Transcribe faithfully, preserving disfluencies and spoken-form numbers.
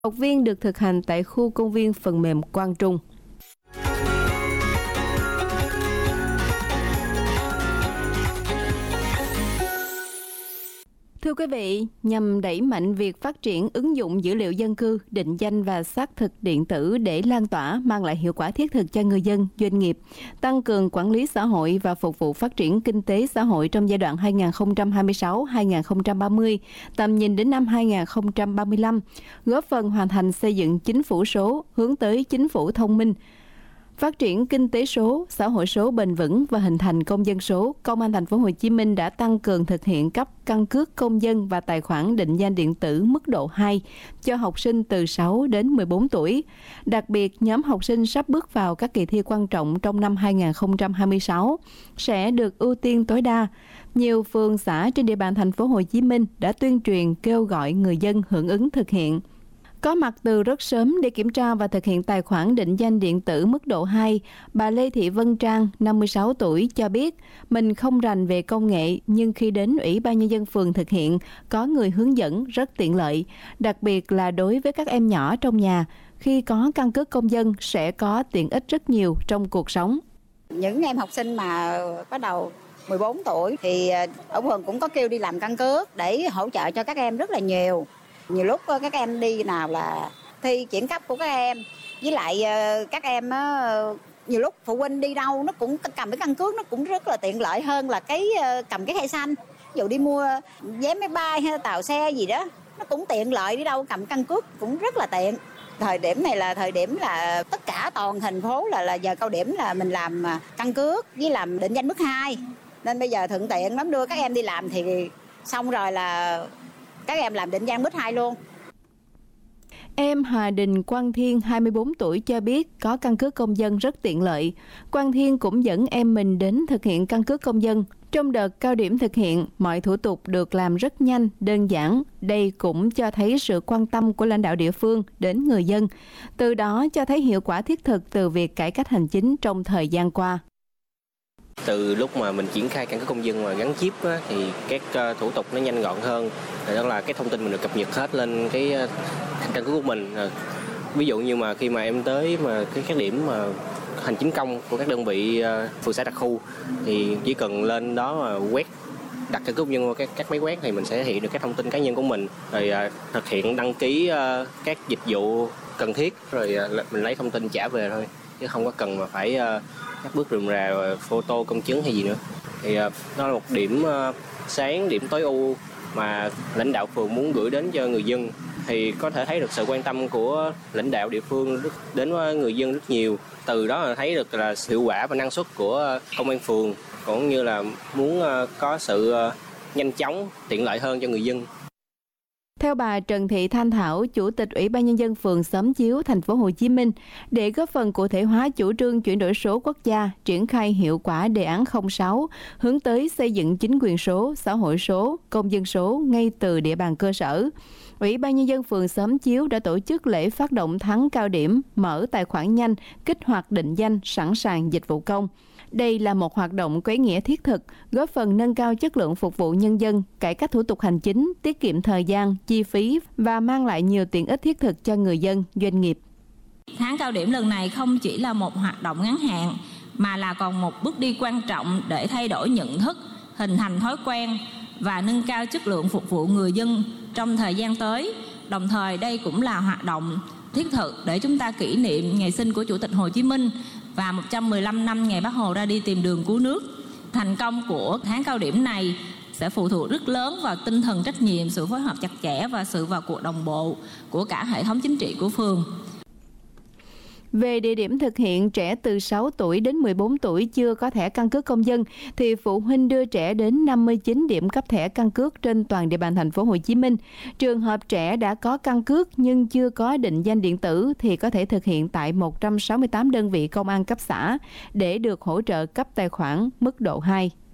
Học viên được thực hành tại khu công viên phần mềm Quang Trung. Thưa quý vị, nhằm đẩy mạnh việc phát triển ứng dụng dữ liệu dân cư, định danh và xác thực điện tử để lan tỏa, mang lại hiệu quả thiết thực cho người dân, doanh nghiệp, tăng cường quản lý xã hội và phục vụ phát triển kinh tế xã hội trong giai đoạn hai nghìn không trăm hai mươi sáu đến hai nghìn không trăm ba mươi, tầm nhìn đến năm hai nghìn không trăm ba mươi lăm, góp phần hoàn thành xây dựng chính phủ số, hướng tới chính phủ thông minh, phát triển kinh tế số, xã hội số bền vững và hình thành công dân số. Công an thành phố Hồ Chí Minh đã tăng cường thực hiện cấp căn cước công dân và tài khoản định danh điện tử mức độ hai cho học sinh từ sáu đến mười bốn tuổi. Đặc biệt, nhóm học sinh sắp bước vào các kỳ thi quan trọng trong năm hai nghìn không trăm hai mươi sáu sẽ được ưu tiên tối đa. Nhiều phường xã trên địa bàn thành phố Hồ Chí Minh đã tuyên truyền kêu gọi người dân hưởng ứng thực hiện. Có mặt từ rất sớm để kiểm tra và thực hiện tài khoản định danh điện tử mức độ hai, bà Lê Thị Vân Trang, năm mươi sáu tuổi, cho biết mình không rành về công nghệ, nhưng khi đến Ủy ban Nhân dân phường thực hiện, có người hướng dẫn rất tiện lợi, đặc biệt là đối với các em nhỏ trong nhà. Khi có căn cước công dân sẽ có tiện ích rất nhiều trong cuộc sống. Những em học sinh mà bắt đầu mười bốn tuổi thì ở phường cũng có kêu đi làm căn cước để hỗ trợ cho các em rất là nhiều. Nhiều lúc các em đi nào là thi chuyển cấp của các em, với lại các em nhiều lúc phụ huynh đi đâu nó cũng cầm cái căn cước, nó cũng rất là tiện lợi hơn là cái cầm cái thẻ xanh. Ví dụ đi mua vé máy bay hay tàu xe gì đó, nó cũng tiện lợi, đi đâu cầm căn cước cũng rất là tiện. Thời điểm này là thời điểm là tất cả toàn thành phố là, là giờ cao điểm là mình làm căn cước với làm định danh mức hai. Nên bây giờ thuận tiện lắm, đưa các em đi làm thì xong rồi là các em làm định danh mức hai luôn. Em Hà Đình Quang Thiên, hai mươi bốn tuổi, cho biết có căn cước công dân rất tiện lợi. Quang Thiên cũng dẫn em mình đến thực hiện căn cước công dân. Trong đợt cao điểm thực hiện, mọi thủ tục được làm rất nhanh, đơn giản. Đây cũng cho thấy sự quan tâm của lãnh đạo địa phương đến người dân. Từ đó cho thấy hiệu quả thiết thực từ việc cải cách hành chính trong thời gian qua. Từ lúc mà mình triển khai căn cước công dân mà gắn chip á, thì các uh, thủ tục nó nhanh gọn hơn. Đó là cái thông tin mình được cập nhật hết lên cái uh, căn cước của mình. Uh, ví dụ như mà khi mà em tới mà cái các điểm mà hành chính công của các đơn vị uh, phường xã đặc khu thì chỉ cần lên đó mà quét đặt căn cước công dân vào các các máy quét thì mình sẽ hiện được các thông tin cá nhân của mình, rồi uh, thực hiện đăng ký uh, các dịch vụ cần thiết, rồi uh, mình lấy thông tin trả về thôi, chứ không có cần mà phải uh, các bước rườm rà rồi photo công chứng hay gì nữa. Thì uh, đó là một điểm uh, sáng, điểm tối ưu mà lãnh đạo phường muốn gửi đến cho người dân. Thì có thể thấy được sự quan tâm của lãnh đạo địa phương đến với người dân rất nhiều. Từ đó là thấy được là hiệu quả và năng suất của công an phường, cũng như là muốn uh, có sự uh, nhanh chóng, tiện lợi hơn cho người dân. Theo bà Trần Thị Thanh Thảo, Chủ tịch Ủy ban Nhân dân phường Xóm Chiếu, thành phố Hồ Chí Minh, để góp phần cụ thể hóa chủ trương chuyển đổi số quốc gia, triển khai hiệu quả đề án không sáu, hướng tới xây dựng chính quyền số, xã hội số, công dân số ngay từ địa bàn cơ sở. Ủy ban Nhân dân phường Xóm Chiếu đã tổ chức lễ phát động tháng cao điểm, mở tài khoản nhanh, kích hoạt định danh, sẵn sàng dịch vụ công. Đây là một hoạt động có ý nghĩa thiết thực, góp phần nâng cao chất lượng phục vụ nhân dân, cải cách thủ tục hành chính, tiết kiệm thời gian, chi phí và mang lại nhiều tiện ích thiết thực cho người dân, doanh nghiệp. Tháng cao điểm lần này không chỉ là một hoạt động ngắn hạn, mà là còn một bước đi quan trọng để thay đổi nhận thức, hình thành thói quen và nâng cao chất lượng phục vụ người dân trong thời gian tới. Đồng thời đây cũng là hoạt động thiết thực để chúng ta kỷ niệm ngày sinh của Chủ tịch Hồ Chí Minh và một trăm mười lăm năm ngày Bác Hồ ra đi tìm đường cứu nước. Thành công của tháng cao điểm này sẽ phụ thuộc rất lớn vào tinh thần trách nhiệm, sự phối hợp chặt chẽ và sự vào cuộc đồng bộ của cả hệ thống chính trị của phường. Về địa điểm thực hiện, trẻ từ sáu tuổi đến mười bốn tuổi chưa có thẻ căn cước công dân thì phụ huynh đưa trẻ đến năm mươi chín điểm cấp thẻ căn cước trên toàn địa bàn thành phố Hồ Chí Minh. Trường hợp trẻ đã có căn cước nhưng chưa có định danh điện tử thì có thể thực hiện tại một trăm sáu mươi tám đơn vị công an cấp xã để được hỗ trợ cấp tài khoản mức độ hai.